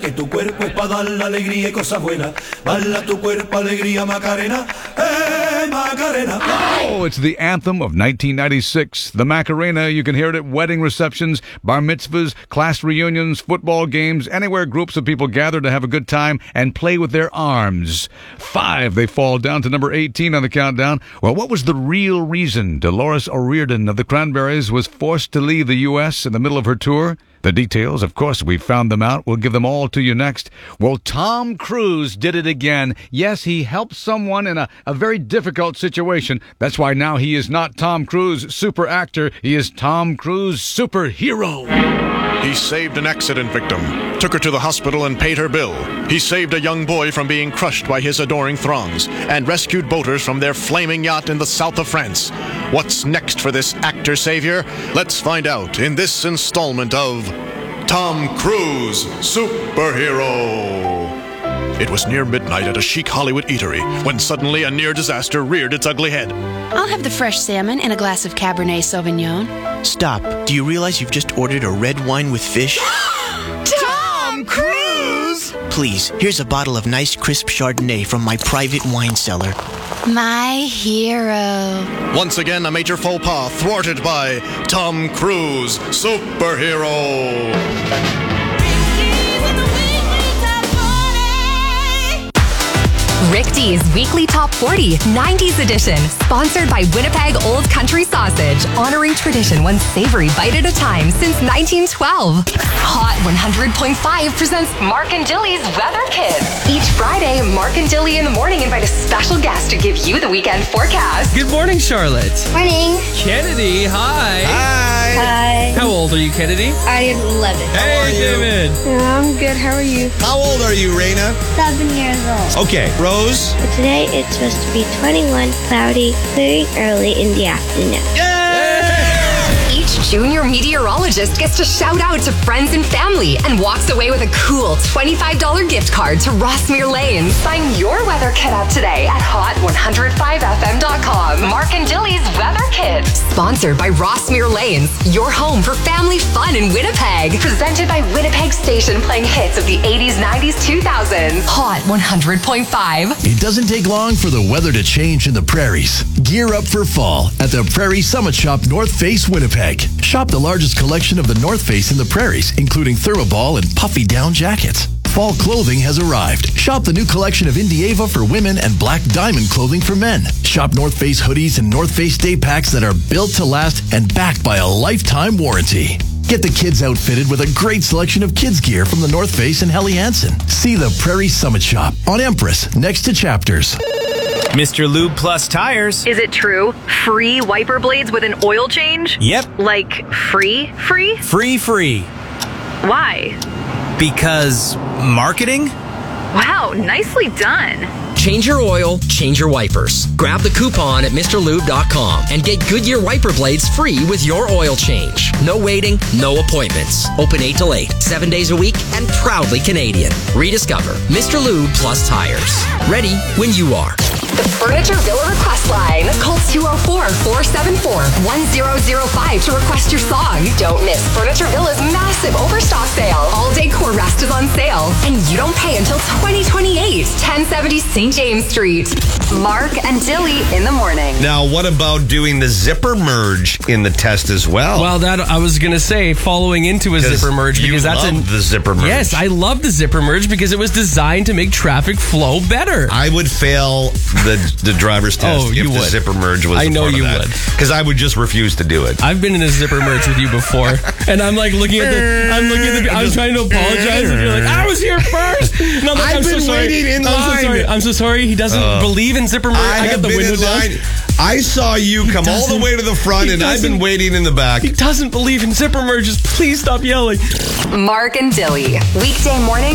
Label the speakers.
Speaker 1: Que tu cuerpo es para dar la alegría y cosas buenas. Bala tu cuerpo, alegría, Macarena. Macarena.
Speaker 2: Oh, it's the anthem of 1996. The Macarena. You can hear it at wedding receptions, bar mitzvahs, class reunions, football games, anywhere groups of people gather to have a good time and play with their arms. 5, they fall down to number 18 on the countdown. Well, what was the real reason Dolores O'Riordan of the Cranberries was forced to leave the U.S. in the middle of her tour? The details, of course, we found them out. We'll give them all to you next. Well, Tom Cruise did it again. Yes, he helped someone in a very difficult situation. That's why now he is not Tom Cruise, super actor. He is Tom Cruise, superhero.
Speaker 3: He saved an accident victim, took her to the hospital and paid her bill. He saved a young boy from being crushed by his adoring throngs and rescued boaters from their flaming yacht in the south of France. What's next for this actor savior? Let's find out in this installment of Tom Cruise, Superhero. It was near midnight at a chic Hollywood eatery when suddenly a near disaster reared its ugly head.
Speaker 4: I'll have the fresh salmon and a glass of Cabernet Sauvignon.
Speaker 5: Stop. Do you realize you've just ordered a red wine with fish?
Speaker 4: Tom Cruise!
Speaker 5: Please, here's a bottle of nice crisp Chardonnay from my private wine cellar.
Speaker 4: My hero.
Speaker 3: Once again, a major faux pas thwarted by Tom Cruise, Superhero.
Speaker 6: Rick D's Weekly Top 40 90s edition, sponsored by Winnipeg Old Country Sausage, honoring tradition one savory bite at a time since 1912. Hot 100.5 presents Mark and Dilly's Weather Kids. Each Friday, Mark and Dilly in the morning invite a special guest to give you the weekend forecast.
Speaker 7: Good morning, Charlotte.
Speaker 8: Morning.
Speaker 7: Kennedy, hi.
Speaker 8: Hi.
Speaker 7: How old are you, Kennedy?
Speaker 8: I am 11.
Speaker 7: Hey, David.
Speaker 8: I'm good. How are you?
Speaker 9: How old are you, Raina?
Speaker 8: 7 years old.
Speaker 9: Okay, Rose?
Speaker 8: But today it's supposed to be 21, cloudy, clearing early in the afternoon.
Speaker 6: Each junior meteorologist gets to shout out to friends and family and walks away with a cool $25 gift card to Rossmere Lanes. Sign your weather kit up today at hot105fm.com. Mark and Dilly's Weather Kit. Sponsored by Rossmere Lanes, your home for family fun in Winnipeg. Presented by Winnipeg Station, playing hits of the 80s, 90s, 2000s. Hot 100.5.
Speaker 10: It doesn't take long for the weather to change in the prairies. Gear up for fall at the Prairie Summit Shop North Face, Winnipeg. Shop the largest collection of the North Face in the prairies, including thermoball and puffy down jackets. Fall clothing has arrived. Shop the new collection of Indieva for women and Black Diamond clothing for men. Shop North Face hoodies and North Face day packs that are built to last and backed by a lifetime warranty. Get the kids outfitted with a great selection of kids gear from the North Face and Helly Hansen. See the Prairie Summit Shop on Empress, next to Chapters.
Speaker 11: Mr. Lube Plus Tires.
Speaker 12: Is it true? Free wiper blades with an oil change?
Speaker 11: Yep.
Speaker 12: Like free?
Speaker 11: Free.
Speaker 12: Why?
Speaker 11: Because marketing?
Speaker 12: Wow, nicely done.
Speaker 13: Change your oil, change your wipers. Grab the coupon at MrLube.com and get Goodyear wiper blades free with your oil change. No waiting, no appointments. Open 8 till 8, 7 days a week, and proudly Canadian. Rediscover Mr. Lube Plus Tires. Ready when you are.
Speaker 6: The Furniture Villa request line. Call 204-474-1005 to request your song. Don't miss Furniture Villa's massive overstock sale. All decor rest is on sale, and you don't pay until 2028. 1070 St. James Street.
Speaker 12: Mark and Dilly in the morning.
Speaker 9: Now, what about doing the zipper merge in the test as well?
Speaker 7: Well, that I was going to say, following into a zipper merge, because that's
Speaker 9: the zipper merge.
Speaker 7: Yes, I love the zipper merge because it was designed to make traffic flow better.
Speaker 9: I would fail the driver's test
Speaker 7: if
Speaker 9: the zipper merge was
Speaker 7: I know you would.
Speaker 9: Because I would just refuse to do it.
Speaker 7: I've been in a zipper merge with you before, and I'm like looking at I'm trying to apologize, and you're like, I was here first. And I'm like,
Speaker 9: I've been waiting in line.
Speaker 7: I'm so sorry. He doesn't believe in zipper merge. I got the window down.
Speaker 9: I saw you come all the way to the front, and I've been waiting in the back.
Speaker 7: He doesn't believe in zipper merges. Please stop yelling.
Speaker 6: Mark and Dilly, weekday morning.